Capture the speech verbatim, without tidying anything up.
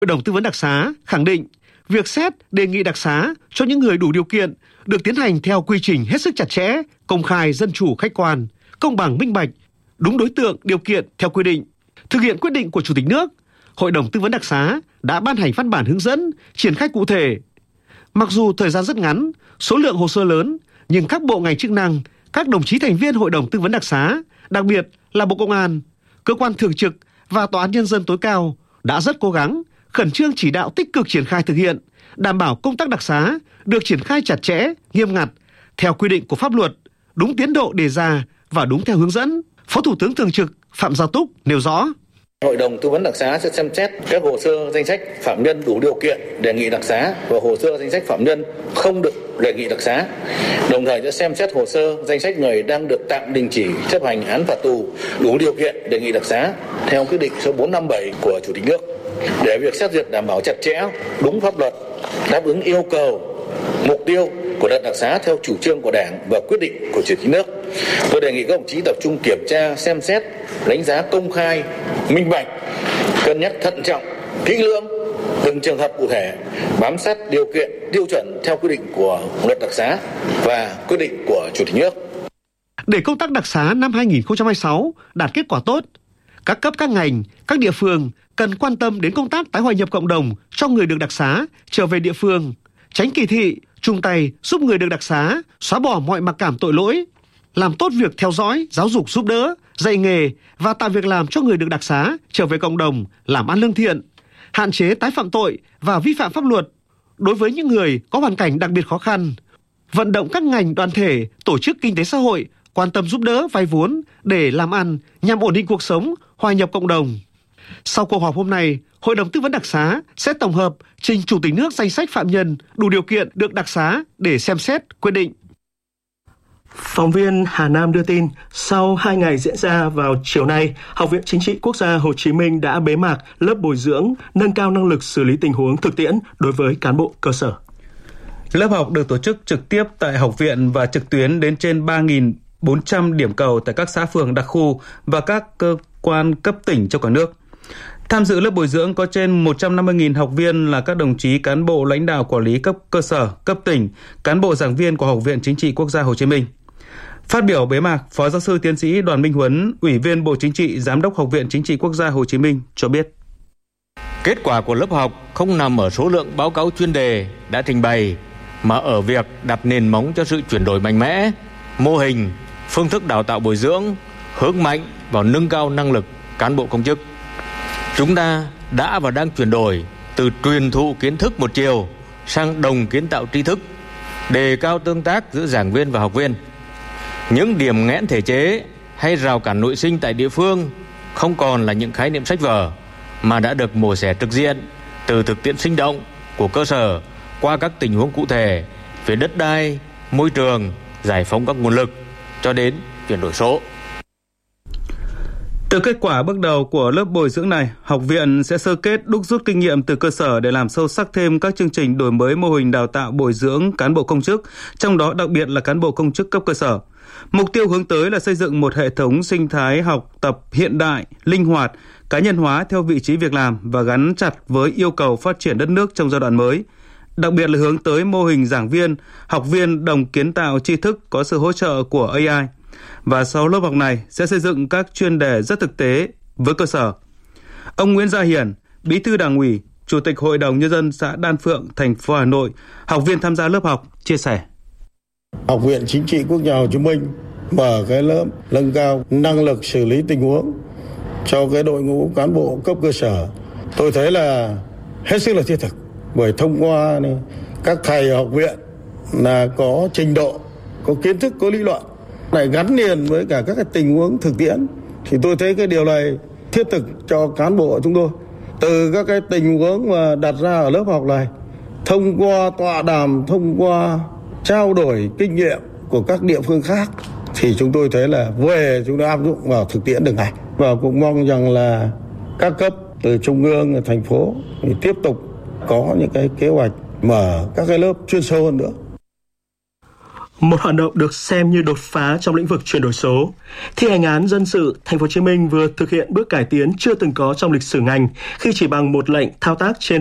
Hội đồng tư vấn đặc xá khẳng định việc xét đề nghị đặc xá cho những người đủ điều kiện được tiến hành theo quy trình hết sức chặt chẽ, công khai, dân chủ, khách quan, công bằng, minh bạch, đúng đối tượng, điều kiện theo quy định. Thực hiện quyết định của Chủ tịch nước, Hội đồng tư vấn đặc xá đã ban hành văn bản hướng dẫn triển khai cụ thể. Mặc dù thời gian rất ngắn, số lượng hồ sơ lớn, nhưng các bộ ngành chức năng, các đồng chí thành viên Hội đồng tư vấn đặc xá, đặc biệt là Bộ Công an, cơ quan thường trực và Tòa án Nhân dân tối cao đã rất cố gắng, khẩn trương chỉ đạo tích cực triển khai thực hiện, đảm bảo công tác đặc xá được triển khai chặt chẽ, nghiêm ngặt, theo quy định của pháp luật, đúng tiến độ đề ra và đúng theo hướng dẫn. Phó Thủ tướng Thường trực Phạm Gia Túc nêu rõ. Hội đồng tư vấn đặc xá sẽ xem xét các hồ sơ danh sách phạm nhân đủ điều kiện đề nghị đặc xá và hồ sơ danh sách phạm nhân không được đề nghị đặc xá. Đồng thời sẽ xem xét hồ sơ danh sách người đang được tạm đình chỉ chấp hành án phạt tù đủ điều kiện đề nghị đặc xá theo quyết định số bốn năm bảy của Chủ tịch nước, để việc xét duyệt đảm bảo chặt chẽ, đúng pháp luật, đáp ứng yêu cầu, mục tiêu của đợt đặc xá theo chủ trương của Đảng và quyết định của Chủ tịch nước. Tôi đề nghị các đồng chí tập trung kiểm tra, xem xét, đánh giá công khai, minh bạch, cân nhắc thận trọng, kỹ lưỡng từng trường hợp cụ thể, bám sát điều kiện, tiêu chuẩn theo quy định của luật đặc xá và quyết định của Chủ tịch nước. Để công tác đặc xá năm hai nghìn không trăm hai mươi sáu đạt kết quả tốt, các cấp các ngành, các địa phương cần quan tâm đến công tác tái hòa nhập cộng đồng cho người được đặc xá trở về địa phương, tránh kỳ thị, chung tay giúp người được đặc xá xóa bỏ mọi mặc cảm tội lỗi, làm tốt việc theo dõi, giáo dục giúp đỡ, dạy nghề và tạo việc làm cho người được đặc xá trở về cộng đồng, làm ăn lương thiện, hạn chế tái phạm tội và vi phạm pháp luật đối với những người có hoàn cảnh đặc biệt khó khăn, vận động các ngành đoàn thể, tổ chức kinh tế xã hội quan tâm giúp đỡ vay vốn để làm ăn nhằm ổn định cuộc sống, hòa nhập cộng đồng. Sau cuộc họp hôm nay, Hội đồng tư vấn đặc xá sẽ tổng hợp trình Chủ tịch nước danh sách phạm nhân đủ điều kiện được đặc xá để xem xét quyết định. Phóng viên Hà Nam đưa tin, sau hai ngày diễn ra vào chiều nay, Học viện Chính trị Quốc gia Hồ Chí Minh đã bế mạc lớp bồi dưỡng nâng cao năng lực xử lý tình huống thực tiễn đối với cán bộ cơ sở. Lớp học được tổ chức trực tiếp tại học viện và trực tuyến đến trên ba nghìn bốn trăm điểm cầu tại các xã phường đặc khu và các cơ quan cấp tỉnh trong cả nước. Tham dự lớp bồi dưỡng có trên một trăm năm mươi nghìn học viên là các đồng chí cán bộ lãnh đạo quản lý cấp cơ sở, cấp tỉnh, cán bộ giảng viên của Học viện Chính trị Quốc gia Hồ Chí Minh. Phát biểu bế mạc, Phó Giáo sư Tiến sĩ Đoàn Minh Huấn, Ủy viên Bộ Chính trị, Giám đốc Học viện Chính trị Quốc gia Hồ Chí Minh cho biết. Kết quả của lớp học không nằm ở số lượng báo cáo chuyên đề đã trình bày, mà ở việc đặt nền móng cho sự chuyển đổi mạnh mẽ, mô hình, phương thức đào tạo bồi dưỡng, hướng mạnh vào nâng cao năng lực cán bộ công chức. Chúng ta đã và đang chuyển đổi từ truyền thụ kiến thức một chiều sang đồng kiến tạo tri thức, đề cao tương tác giữa giảng viên và học viên. Những điểm nghẽn thể chế hay rào cản nội sinh tại địa phương không còn là những khái niệm sách vở, mà đã được mổ xẻ trực diện từ thực tiễn sinh động của cơ sở qua các tình huống cụ thể về đất đai, môi trường, giải phóng các nguồn lực cho đến chuyển đổi số. Từ kết quả bước đầu của lớp bồi dưỡng này, học viện sẽ sơ kết đúc rút kinh nghiệm từ cơ sở để làm sâu sắc thêm các chương trình đổi mới mô hình đào tạo bồi dưỡng cán bộ công chức, trong đó đặc biệt là cán bộ công chức cấp cơ sở. Mục tiêu hướng tới là xây dựng một hệ thống sinh thái học tập hiện đại, linh hoạt, cá nhân hóa theo vị trí việc làm và gắn chặt với yêu cầu phát triển đất nước trong giai đoạn mới. Đặc biệt là hướng tới mô hình giảng viên, học viên đồng kiến tạo tri thức có sự hỗ trợ của a i. Và sau lớp học này sẽ xây dựng các chuyên đề rất thực tế với cơ sở. Ông Nguyễn Gia Hiển, Bí thư Đảng ủy, Chủ tịch Hội đồng Nhân dân xã Đan Phượng, thành phố Hà Nội, học viên tham gia lớp học, chia sẻ. Học viện Chính trị Quốc gia Hồ Chí Minh mở cái lớp nâng cao năng lực xử lý tình huống cho cái đội ngũ cán bộ cấp cơ sở. Tôi thấy là hết sức là thiết thực, bởi thông qua này, các thầy học viện là có trình độ, có kiến thức, có lý luận, lại gắn liền với cả các cái tình huống thực tiễn, thì tôi thấy cái điều này thiết thực cho cán bộ chúng tôi. Từ các cái tình huống mà đặt ra ở lớp học này, thông qua tọa đàm, thông qua trao đổi kinh nghiệm của các địa phương khác, thì chúng tôi thấy là về chúng ta áp dụng vào thực tiễn được này. Và cũng mong rằng là các cấp từ trung ương, thành phố thì tiếp tục có những cái kế hoạch mở các cái lớp chuyên sâu hơn nữa. một hoạt động được xem như đột phá trong lĩnh vực chuyển đổi số. Thi hành án dân sự, Thành phố Hồ Chí Minh vừa thực hiện bước cải tiến chưa từng có trong lịch sử ngành khi chỉ bằng một lệnh thao tác trên